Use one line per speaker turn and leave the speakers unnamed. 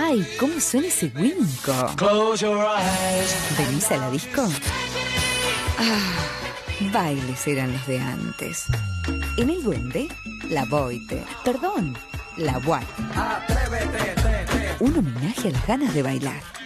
¡Ay, cómo suena ese Winco!
Close your eyes.
¿Venís a la disco? Bailes eran los de antes. En el Duende, la Boite. Perdón, la Guat. Un homenaje a las ganas de bailar.